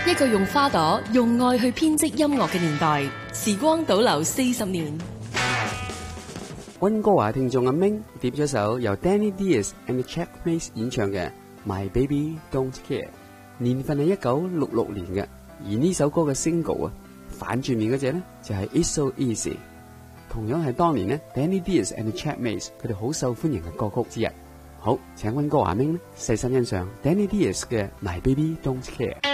一個用花朵、用愛去編織音樂嘅年代，時光倒流40年。 溫哥華聽眾阿明點咗首由 Danny Diaz and the Checkmates 演唱嘅 My Baby Don't Care， 年份係1966年嘅，而呢首歌嘅 single 啊，反轉面嗰隻呢就係 It's So Easy， 同樣係當年呢 Danny Diaz and the Checkmates 佢哋好受歡迎嘅歌曲之一。好，請溫哥華阿明呢細心欣賞 Danny Diaz 嘅 My Baby Don't Care。